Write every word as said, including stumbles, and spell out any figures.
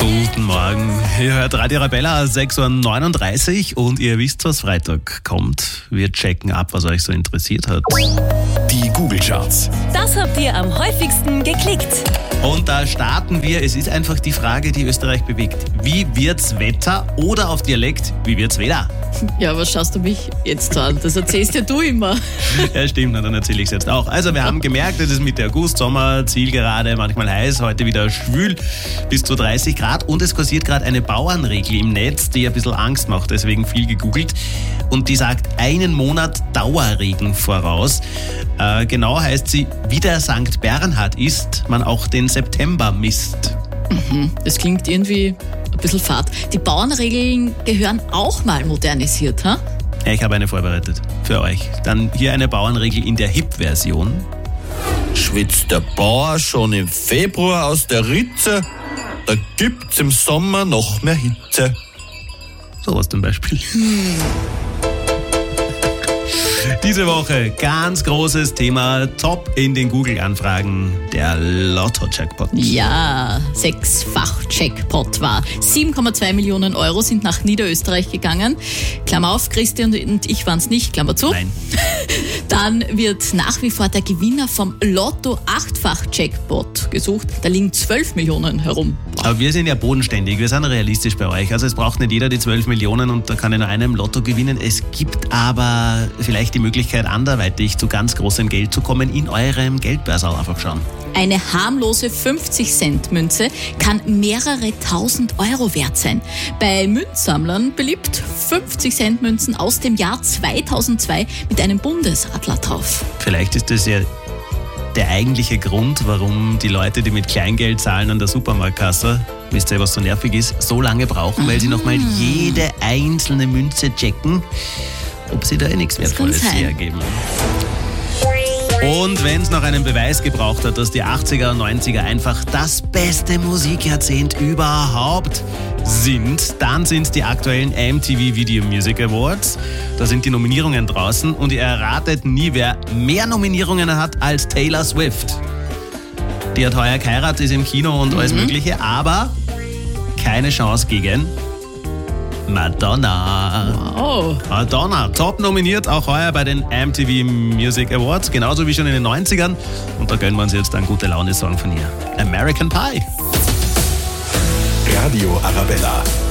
Guten Morgen. Ihr hört Radio Arabella, sechs Uhr neununddreißig und ihr wisst, was Freitag kommt. Wir checken ab, was euch so interessiert hat. Die Google-Charts. Das habt ihr am häufigsten geklickt. Und da starten wir. Es ist einfach die Frage, die Österreich bewegt. Wie wird's Wetter oder auf Dialekt, wie wird's Wetter? Ja, was schaust du mich jetzt an? Das erzählst ja du immer. Ja, stimmt, na, dann erzähle ich es jetzt auch. Also wir haben gemerkt, es ist Mitte August, Sommer, Zielgerade, manchmal heiß, heute wieder schwül, bis zu dreißig Grad. Und es kursiert gerade eine Bauernregel im Netz, die ein bisschen Angst macht, deswegen viel gegoogelt. Und die sagt, einen Monat Dauerregen voraus. Äh, genau heißt sie, wie der Sankt Bernhard ist, man auch den September misst. Mhm, das klingt irgendwie ein bisschen fad. Die Bauernregeln gehören auch mal modernisiert, ha? Ja, ich habe eine vorbereitet für euch. Dann hier eine Bauernregel in der Hip-Version. Schwitzt der Bauer schon im Februar aus der Ritze, da gibt's im Sommer noch mehr Hitze. So was zum Beispiel. Hm. Diese Woche ganz großes Thema, top in den Google-Anfragen, der Lotto-Jackpot. Ja, Sechsfach-Jackpot war. sieben Komma zwei Millionen Euro sind nach Niederösterreich gegangen. Klammer auf, Christian und ich waren es nicht, Klammer zu. Nein. Dann wird nach wie vor der Gewinner vom Lotto-Achtfach-Jackpot gesucht. Da liegen zwölf Millionen herum. Aber wir sind ja bodenständig, wir sind realistisch bei euch. Also es braucht nicht jeder die zwölf Millionen und da kann in einem Lotto gewinnen. Es gibt aber vielleicht die Möglichkeit, anderweitig zu ganz großem Geld zu kommen. In eurem Geldbörsal einfach schauen. Eine harmlose fünfzig Cent Münze kann mehrere tausend Euro wert sein. Bei Münzsammlern beliebt fünfzig Cent Münzen aus dem Jahr zweitausendzwei mit einem Bundesadler drauf. Vielleicht ist das ja der eigentliche Grund, warum die Leute, die mit Kleingeld zahlen an der Supermarktkasse, wisst ihr, was so nervig ist, so lange brauchen, weil sie nochmal jede einzelne Münze checken, ob sie da eh nichts Wertvolles hergeben. Und wenn es noch einen Beweis gebraucht hat, dass die achtziger und neunziger einfach das beste Musikjahrzehnt überhaupt sind, dann sind es die aktuellen M T V Video Music Awards. Da sind die Nominierungen draußen und ihr erratet nie, wer mehr Nominierungen hat als Taylor Swift. Die hat heuer geheiratet, ist im Kino und mhm. alles Mögliche, aber keine Chance gegen Madonna. Wow. Madonna, top nominiert, auch heuer bei den M T V Music Awards, genauso wie schon in den neunzigern. Und da gönnen wir uns jetzt einen gute Laune-Song von ihr. American Pie. Radio Arabella.